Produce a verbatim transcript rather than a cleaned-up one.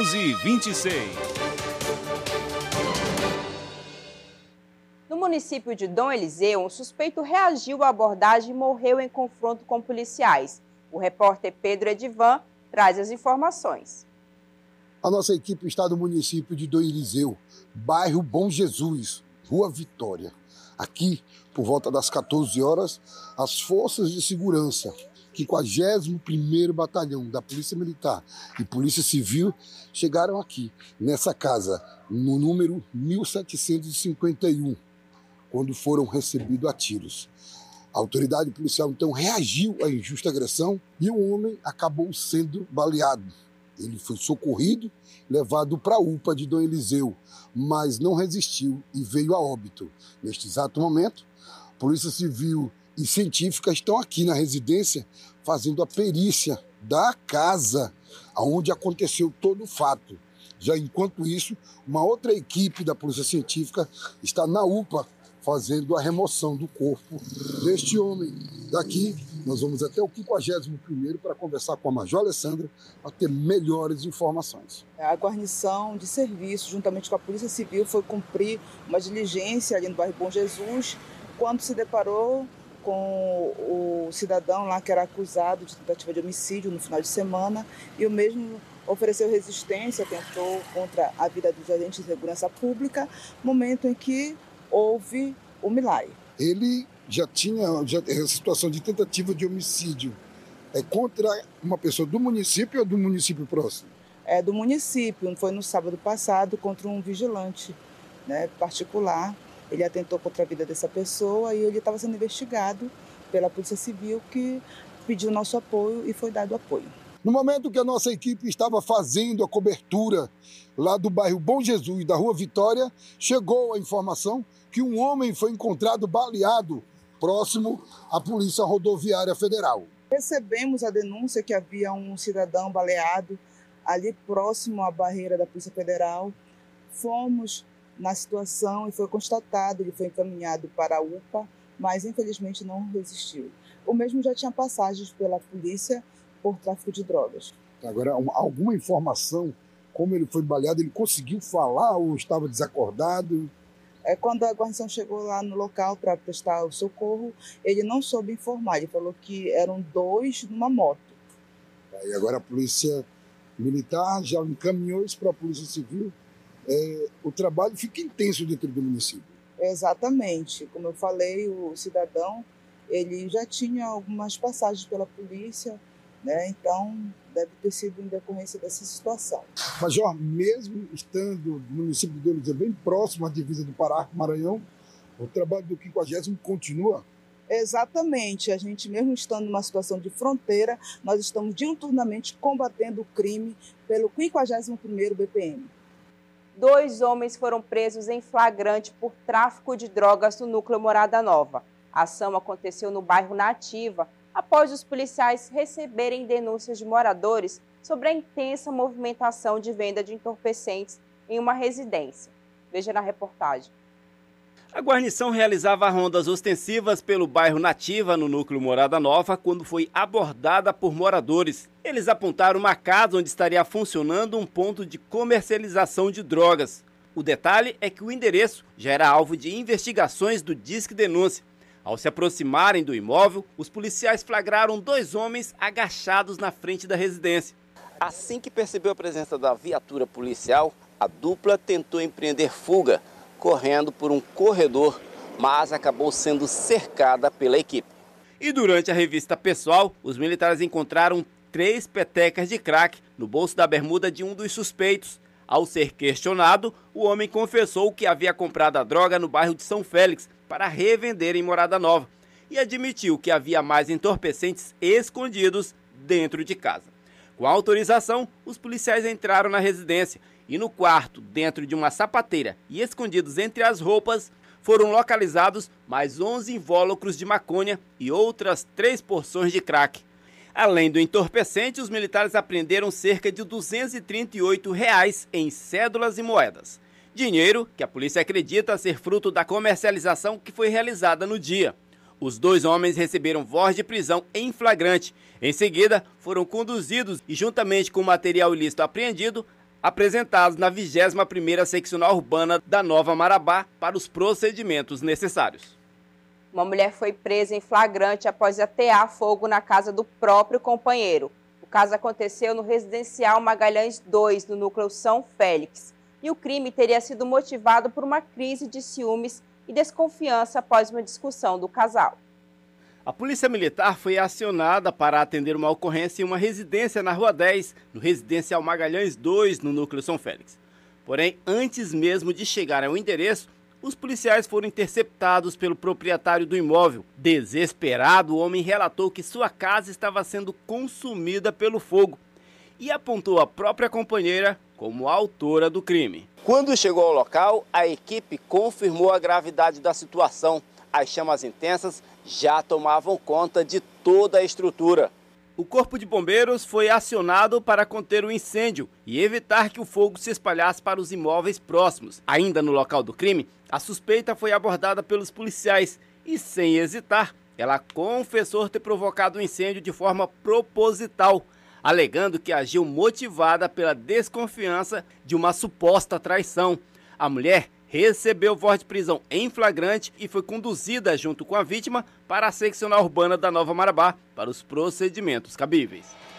quatorze e vinte e seis. No município de Dom Eliseu, um suspeito reagiu à abordagem e morreu em confronto com policiais. O repórter Pedro Edivan traz as informações. A nossa equipe está no município de Dom Eliseu, bairro Bom Jesus, Rua Vitória. Aqui, por volta das quatorze horas, as forças de segurança, quinquagésimo primeiro Batalhão da Polícia Militar e Polícia Civil, chegaram aqui, nessa casa, no número mil setecentos e cinquenta e um, quando foram recebidos a tiros. A autoridade policial, então, reagiu à injusta agressão e o homem acabou sendo baleado. Ele foi socorrido, levado para a U P A de Dom Eliseu, mas não resistiu e veio a óbito. Neste exato momento, Polícia Civil e Científica estão aqui na residência fazendo a perícia da casa onde aconteceu todo o fato. Já enquanto isso, uma outra equipe da Polícia Científica está na U P A fazendo a remoção do corpo deste homem. Daqui, nós vamos até o quinquagésimo primeiro para conversar com a Major Alessandra para ter melhores informações. A guarnição de serviço, juntamente com a Polícia Civil, foi cumprir uma diligência ali no bairro Bom Jesus, quando se deparou com o cidadão lá que era acusado de tentativa de homicídio no final de semana, e o mesmo ofereceu resistência, tentou contra a vida dos agentes de segurança pública, momento em que houve o milagre. Ele já tinha já, essa situação de tentativa de homicídio. É contra uma pessoa do município ou do município próximo? É do município. Foi no sábado passado contra um vigilante, né, particular. Ele atentou contra a vida dessa pessoa e ele estava sendo investigado pela Polícia Civil, que pediu nosso apoio e foi dado apoio. No momento que a nossa equipe estava fazendo a cobertura lá do bairro Bom Jesus, da Rua Vitória, chegou a informação que um homem foi encontrado baleado próximo à Polícia Rodoviária Federal. Recebemos a denúncia que havia um cidadão baleado ali próximo à barreira da Polícia Federal. Fomos na situação e foi constatado, ele foi encaminhado para a U P A, mas infelizmente não resistiu. O mesmo já tinha passagens pela polícia por tráfico de drogas. Agora, alguma informação como ele foi baleado, ele conseguiu falar ou estava desacordado? É, quando a guarnição chegou lá no local para prestar o socorro, ele não soube informar, ele falou que eram dois numa moto. E agora a Polícia Militar já encaminhou isso para a Polícia Civil. É, o trabalho fica intenso dentro do município. Exatamente. Como eu falei, o cidadão ele já tinha algumas passagens pela polícia, né? Então deve ter sido em decorrência dessa situação. Major, mesmo estando no município de Dom Eliseu bem próximo à divisa do Pará com o Maranhão, o trabalho do quinquagésimo continua? Exatamente. A gente, mesmo estando numa situação de fronteira, nós estamos diuturnamente combatendo o crime pelo quinquagésimo primeiro B P M. Dois homens foram presos em flagrante por tráfico de drogas no núcleo Morada Nova. A ação aconteceu no bairro Nativa, após os policiais receberem denúncias de moradores sobre a intensa movimentação de venda de entorpecentes em uma residência. Veja na reportagem. A guarnição realizava rondas ostensivas pelo bairro Nativa, no núcleo Morada Nova, quando foi abordada por moradores. Eles apontaram uma casa onde estaria funcionando um ponto de comercialização de drogas. O detalhe é que o endereço já era alvo de investigações do Disque Denúncia. Ao se aproximarem do imóvel, os policiais flagraram dois homens agachados na frente da residência. Assim que percebeu a presença da viatura policial, a dupla tentou empreender fuga, correndo por um corredor, mas acabou sendo cercada pela equipe. E durante a revista pessoal, os militares encontraram três petecas de crack no bolso da bermuda de um dos suspeitos. Ao ser questionado, o homem confessou que havia comprado a droga no bairro de São Félix para revender em Morada Nova e admitiu que havia mais entorpecentes escondidos dentro de casa. Com a autorização, os policiais entraram na residência e no quarto, dentro de uma sapateira e escondidos entre as roupas, foram localizados mais onze invólucros de maconha e outras três porções de crack. Além do entorpecente, os militares apreenderam cerca de duzentos e trinta e oito reais em cédulas e moedas. Dinheiro que a polícia acredita ser fruto da comercialização que foi realizada no dia. Os dois homens receberam voz de prisão em flagrante. Em seguida, foram conduzidos e, juntamente com o material ilícito apreendido, apresentados na vigésima primeira Seccional Urbana da Nova Marabá para os procedimentos necessários. Uma mulher foi presa em flagrante após atear fogo na casa do próprio companheiro. O caso aconteceu no residencial Magalhães dois, no núcleo São Félix. E o crime teria sido motivado por uma crise de ciúmes e desconfiança após uma discussão do casal. A Polícia Militar foi acionada para atender uma ocorrência em uma residência na Rua dez, no residencial Magalhães dois, no núcleo São Félix. Porém, antes mesmo de chegar ao endereço, os policiais foram interceptados pelo proprietário do imóvel. Desesperado, o homem relatou que sua casa estava sendo consumida pelo fogo e apontou a própria companheira como a autora do crime. Quando chegou ao local, a equipe confirmou a gravidade da situação. As chamas intensas já tomavam conta de toda a estrutura. O Corpo de Bombeiros foi acionado para conter o incêndio e evitar que o fogo se espalhasse para os imóveis próximos. Ainda no local do crime, a suspeita foi abordada pelos policiais e, sem hesitar, ela confessou ter provocado o incêndio de forma proposital, alegando que agiu motivada pela desconfiança de uma suposta traição. A mulher recebeu voz de prisão em flagrante e foi conduzida junto com a vítima para a Seccional Urbana da Nova Marabá para os procedimentos cabíveis.